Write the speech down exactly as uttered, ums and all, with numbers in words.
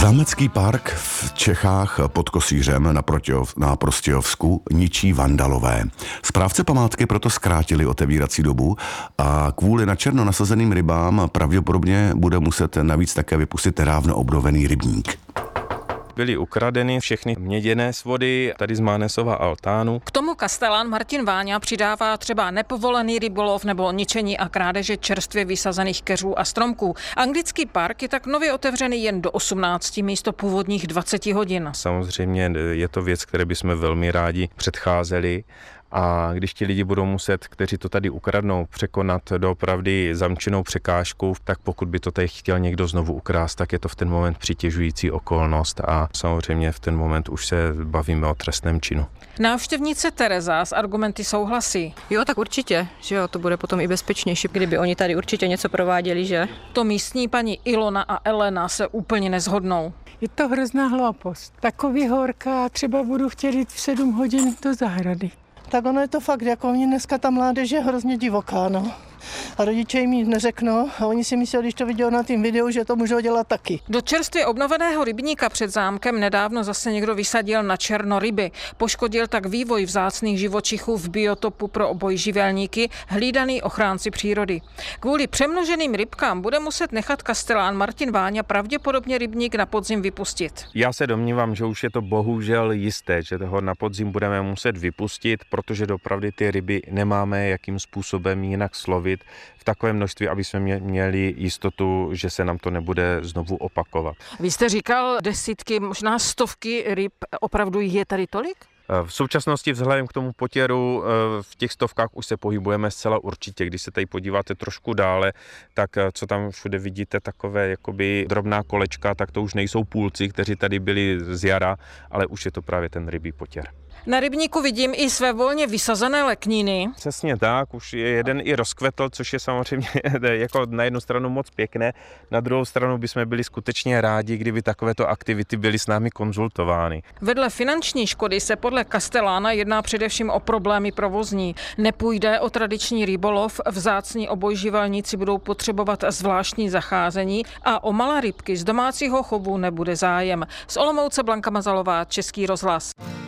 Zámecký park v Čechách pod Kosířem na, Protějov, na Prostějovsku ničí vandalové. Správce památky proto zkrátili otevírací dobu a kvůli načerno nasazeným rybám pravděpodobně bude muset navíc také vypustit nedávno obnovený rybník. Byly ukradeny všechny měděné svody tady z Mánesova altánu. K tomu kastelán Martin Váňa přidává třeba nepovolený rybolov nebo ničení a krádeže čerstvě vysazených keřů a stromků. Anglický park je tak nově otevřený jen do osmnácti místo původních dvaceti hodin. Samozřejmě je to věc, které bychom velmi rádi předcházeli. A když ti lidi budou muset, kteří to tady ukradnou, překonat doopravdy zamčenou překážku, tak pokud by to tady chtěl někdo znovu ukrást, tak je to v ten moment přitěžující okolnost a samozřejmě v ten moment už se bavíme o trestném činu. Návštěvnice Tereza s argumenty souhlasí. Jo, tak určitě, že jo, to bude potom i bezpečnější, kdyby oni tady určitě něco prováděli, že? To místní paní Ilona a Elena se úplně nezhodnou. Je to hrozná hloupost. Takový horka, třeba budu chtět jít v sedm hodin do zahrady. Tak ono je to fakt, jako oni dneska ta mládež je hrozně divoká, no. A rodiče jim nic neřeknou a oni si myslí, když to viděli na tým videu, že to můžou dělat taky. Do čerstvě obnoveného rybníka před zámkem nedávno zase někdo vysadil na černo ryby. Poškodil tak vývoj vzácných živočichů v biotopu pro obojživelníky, hlídaný ochránci přírody. Kvůli přemnoženým rybkám bude muset nechat kastelán Martin Váňa pravděpodobně rybník na podzim vypustit. Já se domnívám, že už je to bohužel jisté, že toho na podzim budeme muset vypustit, protože dopravdy ty ryby nemáme jakým způsobem jinak slovit v takovém množství, aby jsme měli jistotu, že se nám to nebude znovu opakovat. Vy jste říkal desítky, možná stovky ryb, opravdu je tady tolik? V současnosti vzhledem k tomu potěru v těch stovkách už se pohybujeme zcela určitě. Když se tady podíváte trošku dále, tak co tam všude vidíte, takové jakoby drobná kolečka, tak to už nejsou půlci, kteří tady byli z jara, ale už je to právě ten rybí potěr. Na rybníku vidím i své volně vysazené lekniny. Přesně tak, už je jeden i rozkvetl, což je samozřejmě jako na jednu stranu moc pěkné, na druhou stranu bychom byli skutečně rádi, kdyby takovéto aktivity byly s námi konzultovány. Vedle finanční škody se podle kastelána jedná především o problémy provozní. Nepůjde o tradiční rybolov, vzácní obojživelníci budou potřebovat zvláštní zacházení a o malé rybky z domácího chovu nebude zájem. Z Olomouce Blanka Mazalová, Český rozhlas.